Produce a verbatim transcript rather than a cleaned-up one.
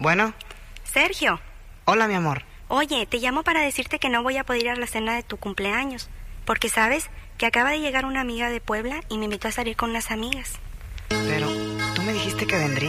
Bueno. Sergio. Hola, mi amor. Oye, te llamo para decirte que no voy a poder ir a la cena de tu cumpleaños, porque sabes que acaba de llegar una amiga de Puebla y me invitó a salir con unas amigas. Pero tú me dijiste que vendría.